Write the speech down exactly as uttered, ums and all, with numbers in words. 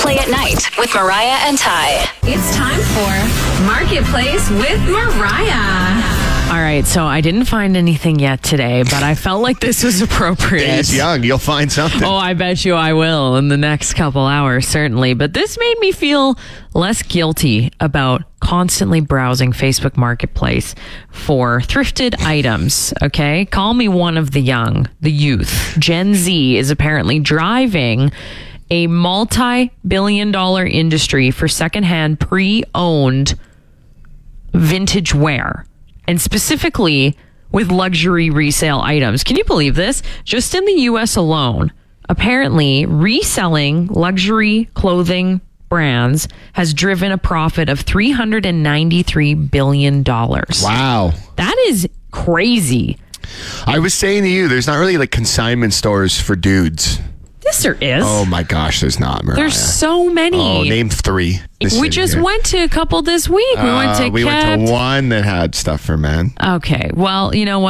Play at Night with Mariah and Ty. It's time for Marketplace with Mariah. All right, so I didn't find anything yet today, but I felt like this was appropriate. He's young. You'll find something. Oh, I bet you I will in the next couple hours, certainly. But this made me feel less guilty about constantly browsing Facebook Marketplace for thrifted items, okay? Call me one of the young, the youth. Gen Z is apparently driving a multi-billion dollar industry for secondhand pre-owned vintage wear, and specifically with luxury resale items. Can you believe this? Just in the U S alone, apparently reselling luxury clothing brands has driven a profit of three hundred ninety-three billion dollars. Wow. That is crazy. I was saying to you, there's not really like consignment stores for dudes. Yes, there is. Oh my gosh, there's not, Mariah. There's so many. Oh, name three. We just here. went to a couple this week. We uh, went to We Kept. went to one that had stuff for men. Okay. Well, you know what?